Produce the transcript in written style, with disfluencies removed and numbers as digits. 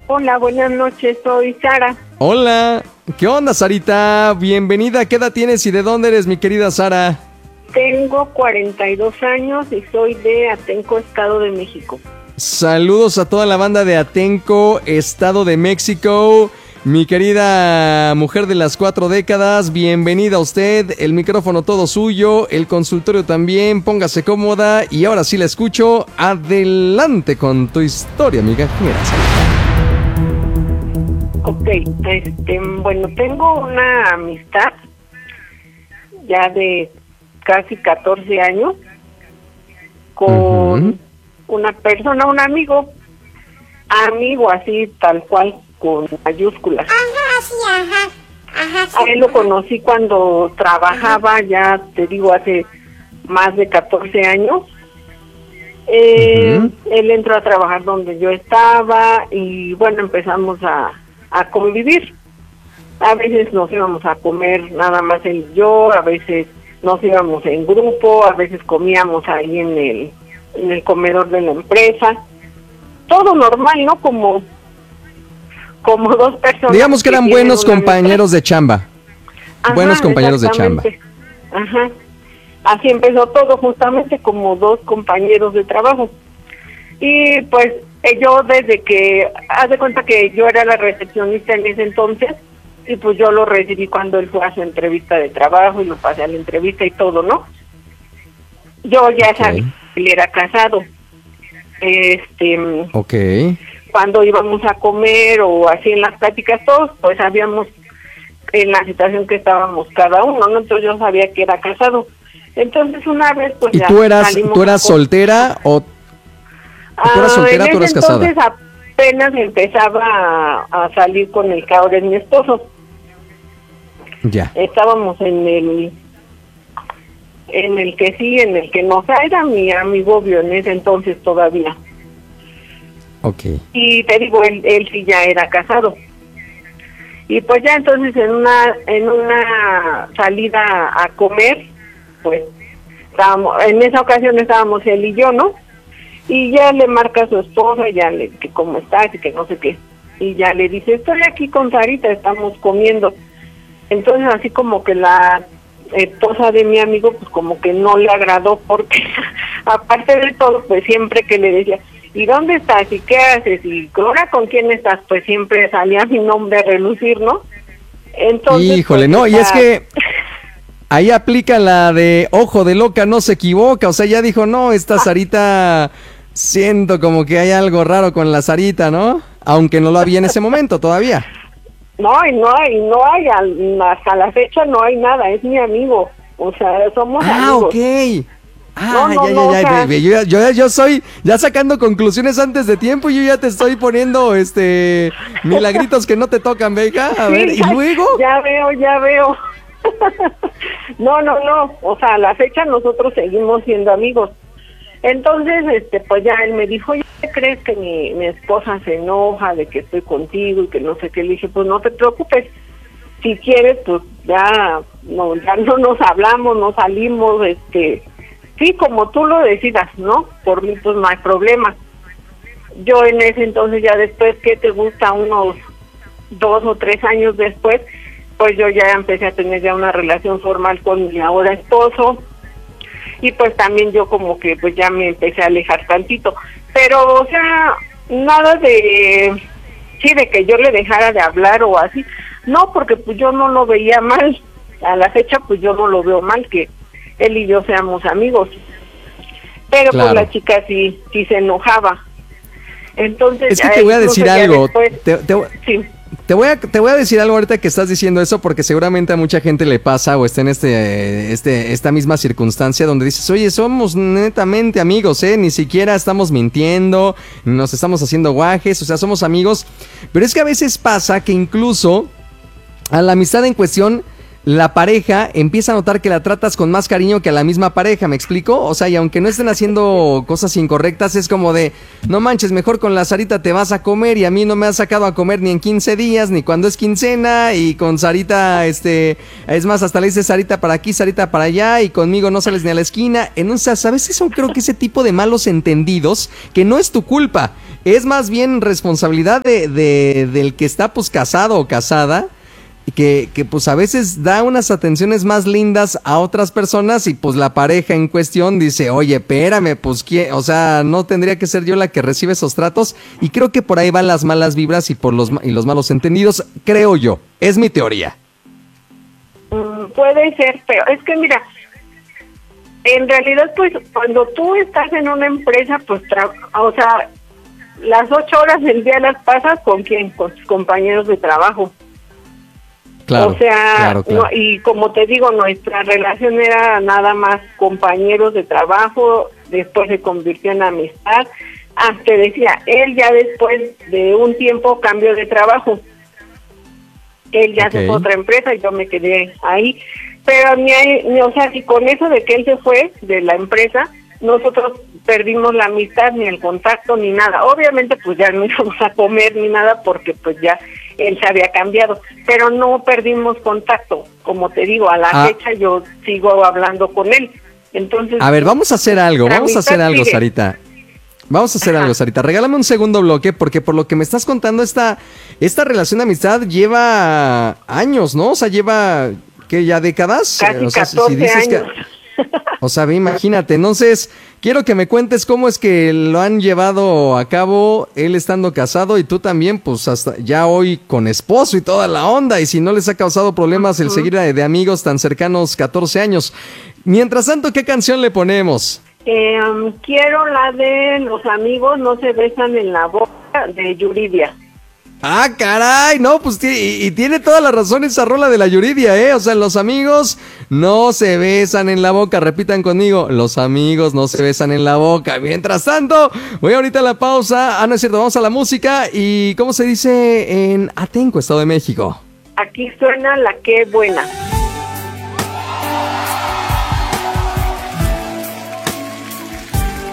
Hola, buenas noches, soy Sara. Hola, ¿qué onda, Sarita? Bienvenida, ¿qué edad tienes y de dónde eres, mi querida Sara? Tengo 42 años y soy de Atenco, Estado de México. Saludos a toda la banda de Atenco, Estado de México. Mi querida mujer de las 4 décadas, bienvenida a usted, el micrófono todo suyo, el consultorio también, póngase cómoda y ahora sí la escucho. Adelante con tu historia, amiga. Ok, bueno, tengo una amistad ya de casi 14 años con una persona, un amigo así tal cual, con mayúsculas. A él lo conocí cuando trabajaba, ya te digo, hace más de 14 años. Él entró a trabajar donde yo estaba y bueno, empezamos a convivir. A veces nos íbamos a comer nada más él y yo, a veces nos íbamos en grupo, a veces comíamos ahí en el comedor de la empresa. Todo normal, ¿no? Como dos personas. Digamos que eran buenos compañeros de chamba. Ajá, buenos compañeros de chamba. Ajá. Así empezó todo, justamente como dos compañeros de trabajo. Y pues yo desde que, haz de cuenta que yo era la recepcionista en ese entonces, y pues yo lo recibí cuando él fue a su entrevista de trabajo y lo pasé a la entrevista y todo, ¿no? Yo ya sabía que él era casado. Cuando íbamos a comer o así en las pláticas todos, pues sabíamos en la situación que estábamos cada uno, ¿no? Entonces yo sabía que era casado. Entonces una vez pues ¿Y ya tú eras soltera o tú eras soltera, tú eras casada? Entonces apenas empezaba a salir con el que ahora es mi esposo. Ya. Estábamos en el que sí, en el que no, o sea, era mi amigo obvio en ese entonces todavía. Okay. Y te digo, él sí ya era casado. Y pues ya entonces en una salida a comer, pues en esa ocasión estábamos él y yo, ¿no? Y ya le marca a su esposa, que cómo estás y que no sé qué. Y ya le dice, estoy aquí con Sarita, estamos comiendo. Entonces así como que la esposa de mi amigo pues como que no le agradó porque aparte de todo pues siempre que le decía, ¿y dónde estás? ¿Y qué haces? ¿Y ahora con quién estás? Pues siempre salía mi nombre a relucir, ¿no? Entonces, híjole, pues, no, y es que ahí aplica la de ojo de loca, no se equivoca, o sea, ya dijo, no, esta Sarita, siento como que hay algo raro con la Sarita, ¿no? Aunque no lo había en ese momento todavía. No hay, hasta la fecha no hay nada, es mi amigo, o sea, somos amigos. Ok. Yo soy ya sacando conclusiones antes de tiempo y yo ya te estoy poniendo milagritos que no te tocan, venga, a ver, y luego ya veo. No, o sea, a la fecha nosotros seguimos siendo amigos. Entonces, pues ya él me dijo, ¿ya crees que mi esposa se enoja de que estoy contigo y que no sé qué? Le dije, pues no te preocupes, si quieres, pues ya no nos hablamos, no salimos, sí, como tú lo decidas, ¿no? Por mí, pues no hay problema. Yo en ese entonces, ya después, ¿qué te gusta? Unos 2 o 3 años después, pues yo ya empecé a tener ya una relación formal con mi ahora esposo. Y pues también yo como que pues ya me empecé a alejar tantito. Pero, o sea, nada de que yo le dejara de hablar o así. No, porque pues yo no lo veía mal. A la fecha, pues yo no lo veo mal que él y yo seamos amigos, pero claro, pues la chica sí se enojaba. Entonces es que te voy a decir algo, después, sí. Te voy a decir algo ahorita que estás diciendo eso, porque seguramente a mucha gente le pasa o está en esta misma circunstancia donde dices, oye, somos netamente amigos, ni siquiera estamos mintiendo, nos estamos haciendo guajes, o sea, somos amigos, pero es que a veces pasa que incluso a la amistad en cuestión la pareja empieza a notar que la tratas con más cariño que a la misma pareja, ¿me explico? O sea, y aunque no estén haciendo cosas incorrectas, es como de, no manches, mejor con la Sarita te vas a comer y a mí no me has sacado a comer ni en 15 días, ni cuando es quincena, y con Sarita, es más, hasta le dices Sarita para aquí, Sarita para allá, y conmigo no sales ni a la esquina. Entonces, a veces son, creo que ese tipo de malos entendidos, que no es tu culpa, es más bien responsabilidad del que está pues casado o casada, que pues a veces da unas atenciones más lindas a otras personas y pues la pareja en cuestión dice, oye, espérame, pues o sea, no tendría que ser yo la que recibe esos tratos, y creo que por ahí van las malas vibras y los malos entendidos, creo yo, es mi teoría. Puede ser, pero es que mira, en realidad pues cuando tú estás en una empresa, pues o sea, las 8 horas del día las pasas ¿con quién? Con tus compañeros de trabajo. Claro, o sea, claro. No, y como te digo, nuestra relación era nada más compañeros de trabajo, después se convirtió en amistad. Te decía, él ya después de un tiempo cambió de trabajo. Él ya se fue a otra empresa y yo me quedé ahí. Pero o sea, y con eso de que él se fue de la empresa, nosotros perdimos la amistad, ni el contacto, ni nada. Obviamente, pues ya no íbamos a comer ni nada porque pues ya él se había cambiado, pero no perdimos contacto. Como te digo, a la fecha yo sigo hablando con él. Entonces, a ver, vamos a hacer algo, sigue. Sarita. Vamos a hacer algo, Sarita. Regálame un segundo bloque, porque por lo que me estás contando, esta relación de amistad lleva años, ¿no? O sea, lleva, ¿qué? ¿Ya décadas? Casi o sea, 14 años. O sea, imagínate. Entonces, quiero que me cuentes cómo es que lo han llevado a cabo, él estando casado y tú también, pues hasta ya hoy con esposo y toda la onda, y si no les ha causado problemas el seguir de amigos tan cercanos 14 años. Mientras tanto, ¿qué canción le ponemos? Quiero la de Los amigos no se besan en la boca, de Yuridia. ¡Ah, caray! No, pues y tiene toda la razón esa rola de la Yuridia, ¿eh? O sea, los amigos no se besan en la boca. Repitan conmigo, los amigos no se besan en la boca. Mientras tanto, voy ahorita a la pausa. No es cierto, vamos a la música. ¿Y cómo se dice en Atenco, Estado de México? Aquí suena La Qué Buena.